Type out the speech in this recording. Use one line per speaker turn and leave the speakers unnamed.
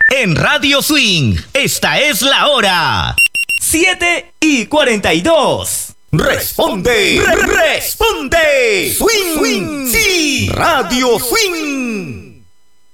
En Radio Swing, esta es la hora. 7:42. Responde, responde. Swing, Swing, sí. Radio Swing.